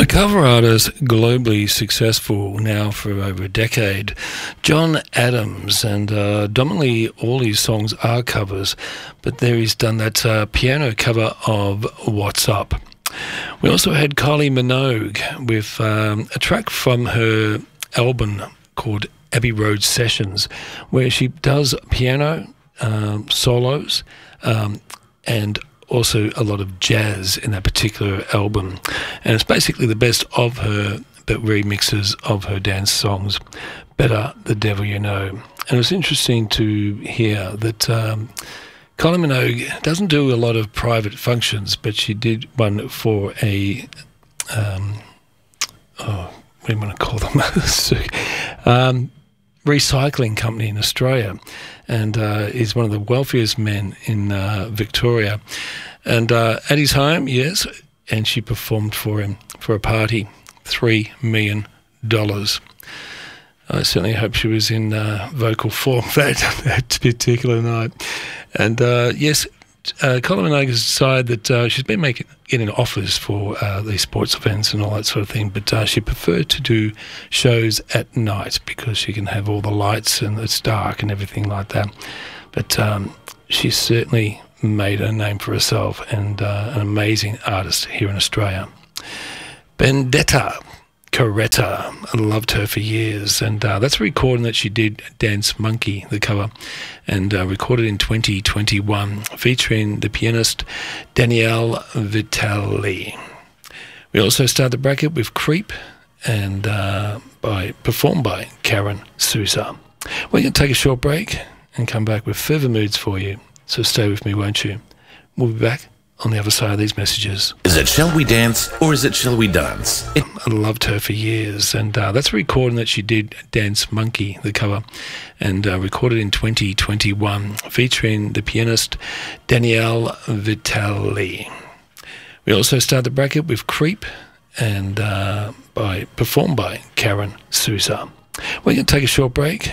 cover artist, globally successful now for over a decade, John Adams, and dominantly all his songs are covers, but there he's done that piano cover of What's Up. We also had Kylie Minogue with a track from her album called Abbey Road Sessions, where she does piano solos and also a lot of jazz in that particular album. And it's basically the best of her, but remixes of her dance songs. Better the Devil You Know. And it's interesting to hear that Kylie Minogue doesn't do a lot of private functions, but she did one for a, what do you want to call them? Recycling company in Australia, and he's one of the wealthiest men in Victoria. And at his home, yes, and she performed for him for a party, $3 million. I certainly hope she was in vocal form that particular night. And yes, Kylie Minogue has decided that she's been getting offers for these sports events and all that sort of thing, but she preferred to do shows at night because she can have all the lights and it's dark and everything like that. But she's certainly made a name for herself, and an amazing artist here in Australia. Benedetta Carretta, I loved her for years, and that's a recording that she did, Dance Monkey, the cover, and recorded in 2021, featuring the pianist Danielle Vitali. We also start the bracket with Creep, and performed by Karen Sousa. We're going to take a short break and come back with further moods for you, so stay with me, won't you? We'll be back on the other side of these messages. Is it Shall We Dance or is it Shall We Dance? I loved her for years, and that's a recording that she did, Dance Monkey, the cover, and recorded in 2021, featuring the pianist Danielle Vitali. We also start the bracket with Creep, and performed by Karen Sousa. We're going to take a short break